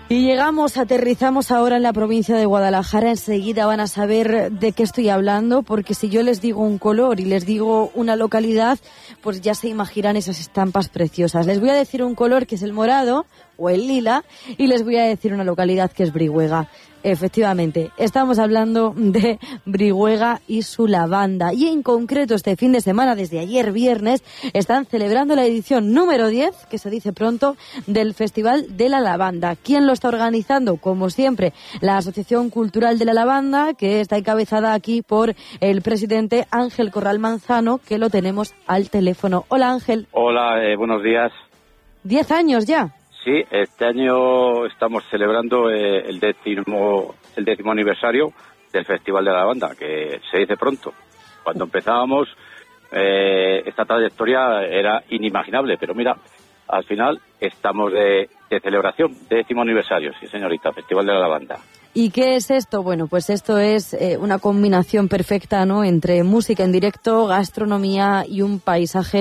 Y llegamos, aterrizamos ahora en la provincia de Guadalajara. Enseguida van a saber de qué estoy hablando, porque si yo les digo un color y les digo una localidad, pues ya se imaginan esas estampas preciosas. Les voy a decir un color que es el morado o el lila y les voy a decir una localidad que es Brihuega. Efectivamente, estamos hablando de Brihuega y su lavanda. Y en concreto este fin de semana, desde ayer viernes, están celebrando la edición número 10, que se dice pronto, del Festival de la Lavanda. ¿Quién lo está organizando? Como siempre, la Asociación Cultural de la Lavanda, que está encabezada aquí por el presidente Ángel Corral Manzano, que lo tenemos al teléfono. Hola, Ángel. Hola, buenos días. 10 años ya. Sí, este año estamos celebrando el décimo aniversario del Festival de la Lavanda, que se dice pronto. Cuando empezábamos, esta trayectoria era inimaginable, pero mira, al final estamos de celebración, 10º aniversario, sí señorita, Festival de la Lavanda. ¿Y qué es esto? Bueno, pues esto es una combinación perfecta, ¿no?, entre música en directo, gastronomía y un paisaje